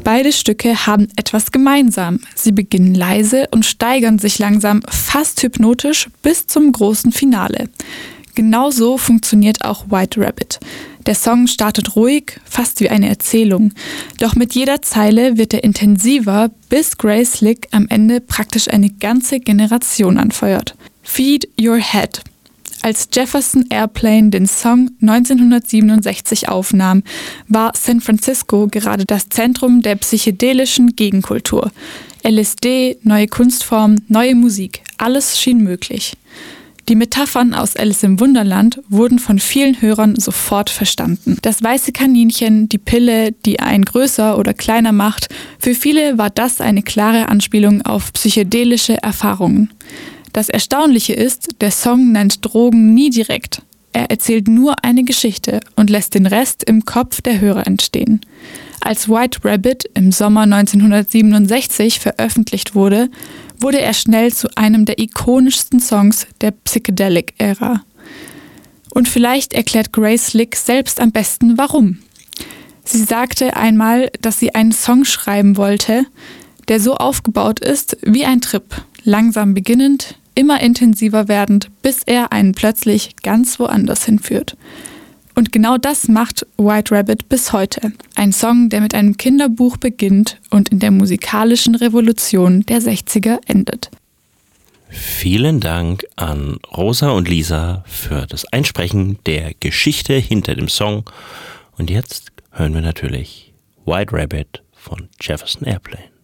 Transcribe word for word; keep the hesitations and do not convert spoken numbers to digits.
Beide Stücke haben etwas gemeinsam. Sie beginnen leise und steigern sich langsam, fast hypnotisch, bis zum großen Finale. Genauso funktioniert auch White Rabbit. Der Song startet ruhig, fast wie eine Erzählung. Doch mit jeder Zeile wird er intensiver, bis Grace Slick am Ende praktisch eine ganze Generation anfeuert. Feed Your Head. Als Jefferson Airplane den Song neunzehnhundertsiebenundsechzig aufnahm, war San Francisco gerade das Zentrum der psychedelischen Gegenkultur. L S D, neue Kunstformen, neue Musik, alles schien möglich. Die Metaphern aus Alice im Wunderland wurden von vielen Hörern sofort verstanden. Das weiße Kaninchen, die Pille, die einen größer oder kleiner macht, für viele war das eine klare Anspielung auf psychedelische Erfahrungen. Das Erstaunliche ist, der Song nennt Drogen nie direkt. Er erzählt nur eine Geschichte und lässt den Rest im Kopf der Hörer entstehen. Als White Rabbit im Sommer neunzehnhundertsiebenundsechzig veröffentlicht wurde, wurde er schnell zu einem der ikonischsten Songs der Psychedelic-Ära. Und vielleicht erklärt Grace Slick selbst am besten, warum. Sie sagte einmal, dass sie einen Song schreiben wollte, der so aufgebaut ist wie ein Trip, langsam beginnend, immer intensiver werdend, bis er einen plötzlich ganz woanders hinführt. Und genau das macht White Rabbit bis heute. Ein Song, der mit einem Kinderbuch beginnt und in der musikalischen Revolution der sechziger endet. Vielen Dank an Rosa und Lisa für das Einsprechen der Geschichte hinter dem Song. Und jetzt hören wir natürlich White Rabbit von Jefferson Airplane.